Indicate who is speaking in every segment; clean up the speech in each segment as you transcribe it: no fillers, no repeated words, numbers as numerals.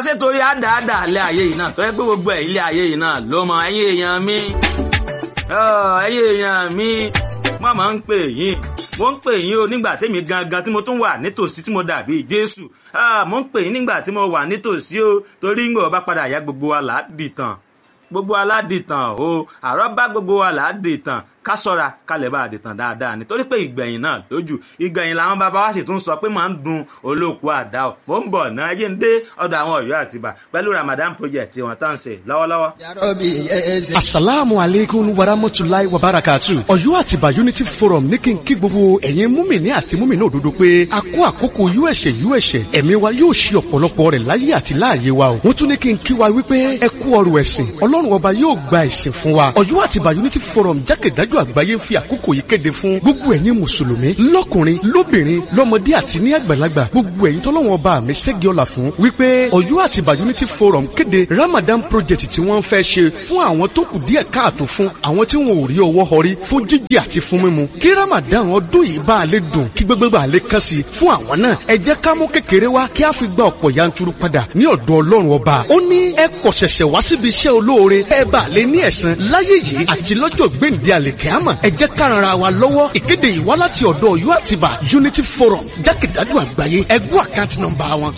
Speaker 1: ṣé torí àdáàdà ilé ayé yìí náà tó yẹ pé gbogbo ẹ̀ ilé ayé yìí náà ló mọ ẹ̀yin èèyàn mi ẹ̀yin èèyàn mi wọ́n máa ń pè yín mo ń pè yín o nígbà tèmi gangan tí mo tún wà nítòsí tí mo dàbí Jésù mo ń pè yín nígbà tí mo wà nítòsí o torí ń gbọ́ bá padà yá gbogbo wa là á dìtàn gbogbo aládìtàn o àrọ́bá gbogbo wa là á dìtàn ká sọ́ra kalẹ̀ bá àdìtàn dáadáa nítorí pé ìgbẹ̀yìn náà lójú ìgbẹ̀yìn làwọn bàbá wa sì tún sọ pé máa ń dun olóòkú àdá o mò ń bọ̀ náà ayé ń dé ọ̀dọ̀ àwọn Ọ̀yọ́ Àtìbà pẹ̀lú Ramadan project wọn tá ń ṣe lọ́wọ́lọ́wọ́.
Speaker 2: asalaamu aleykum warahmatulahi wabarakatu. Ọ̀yọ́ Àtìbà Unity Forum ní kí n kí gbogbo ẹ̀yin múmìnì àti múmìnì òdodo pé a kó àkókò uẹ̀ṣẹ̀ ẹ̀mí wa yóò ṣe ọ̀pọ̀lọpọ̀ rẹ̀ láyé àti láàyè wa o. wọ́n tún ní kí n kí wa wípé ẹ kú ọrọ̀ ẹ̀sìn Ọlọ́run ọba yóò gba ẹ̀sìn fún wa. Ọ̀yọ́ Àtìbà Unity Forum jákèjádò àgbáyé ń fi àkókò yìí kéde fún gbogbo ẹ̀yin mùsùlùmí lọ́kùnrin lóbìnrin lọ́mọdé àti ní àgbàlagbà gbogbo ẹ̀yin tọ́lọ́run ọba mi ṣẹ́gi ọlá fún wípé Ọ̀yọ́ Àtìbà Unity Forum kéde Ramadan project tí wọ́n fẹ́ ṣe fún àwọn tó kù díẹ̀ káàtó fún àwọn tí wọn ò rí ọwọ́ họrí fún jíjẹ àti fún mímu kí Ramadan ọdún yìí bá a lè dùn kí gbogbo bá a lè kàn sí fún àwọn náà ẹ jẹ́ ká mú kékeré wá kí a fi gba ọ̀pọ̀ yanturu padà ní ọ̀dọ̀ Ọlọ́run ọba ó ní ẹ kọ̀ ṣẹ̀ṣẹ̀ wá síbi iṣẹ́ olóore ẹ bá a lè ní ẹ̀san láyé yìí àti lọ́jọ́ gbèǹde àlèkẹ́àmọ̀ ẹ jẹ́ ká ran ara wa lọ́wọ́ ìkéde yìí wá láti ọ̀dọ̀ Ọ̀yọ́ Àtìbà Unity Forum jákèjádò àgbáyé ẹgbẹ́ àkáǹtì nọ́mbà wọn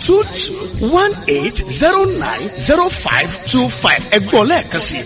Speaker 2: 2218090525 ẹgbẹ́ lẹ́ẹ̀kan sí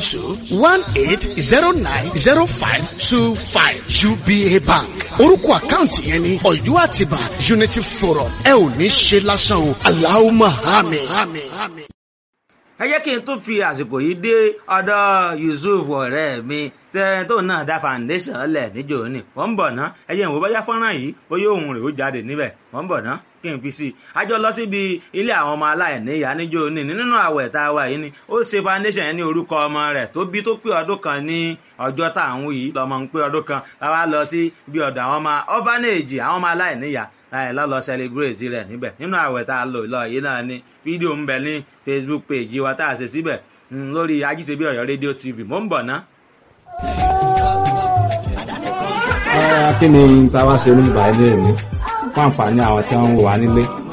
Speaker 2: 2218090525 UBA Bank orúkọ àkáǹtì yẹn ni Ọ̀yọ́ Àtìbà Unity Forum ẹ ò ní ṣe lásán o Allahumma àmín.
Speaker 1: ẹ jẹ́ kí n tún fi àsìkò yìí dé ọ̀dọ̀ Yusuf ọ̀rẹ́ mi tó náà dá foundation lẹ̀ níjó ní wọ́n ń bọ̀ ná ẹ jẹ́ ìwò bóyá fọ́nrán yìí bóyá òun rẹ̀ ó jáde níbẹ̀ wọ́n ń bọ̀ ná kí n fi sí i àjọ lọ síbi ilé àwọn ọmọ aláìníyàá níjó ní nínú àwẹ̀ tá a wà yìí ni ó ṣe foundation yẹn ní orúkọ ọmọ rẹ̀ tó bí tó pé ọdún kan ní ọjọ́ tá à ń wí yìí lọ́mọ ń pé ọdún kan láwa lọ sí bí ọ̀dọ̀ àwọn ọmọ orphanage àwọn ọmọ aláìníyàá láì lọ́lọ́ celebrate rẹ̀ níbẹ̀ nínú àwẹ̀ tá a lò lọ yìí náà ni fídíò ń bẹ ní Facebook page wa tá a ṣe síbẹ̀ lórí Ajíṣebí Ọ̀yọ́ rédíò TV mò ń bọ̀ ná.
Speaker 3: kí ni táwa ṣe ní ìbàdí ẹ̀mí fún àǹfààní àwọn tí wọ́n ń wà nílé